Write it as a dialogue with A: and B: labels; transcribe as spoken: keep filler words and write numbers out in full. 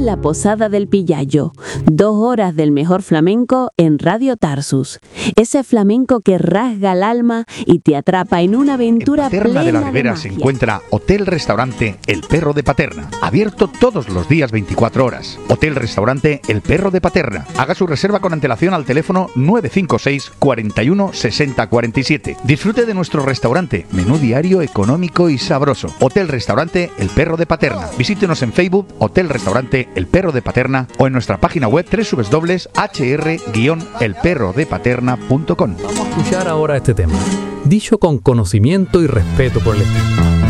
A: La Posada del Pillallo. Dos horas del mejor flamenco en Radio Tarsus. Ese flamenco que rasga el alma y te atrapa en una aventura
B: en Paterna
A: plena
B: de la
A: de
B: Ribera
A: magia.
B: se encuentra Hotel-Restaurante El Perro de Paterna, abierto todos los días veinticuatro horas. Hotel-Restaurante El Perro de Paterna. Haga su reserva con antelación al teléfono nueve cinco seis, cuarenta y uno, sesenta, cuarenta y siete. Disfrute de nuestro restaurante, menú diario económico y sabroso. Hotel-Restaurante El Perro de Paterna. Visítenos en Facebook Hotel-Restaurante El Perro de Paterna o en nuestra página web doble u doble u doble u punto h r guion el perro de paterna punto com.
C: Vamos a escuchar ahora este tema, dicho con conocimiento y respeto por el estilo.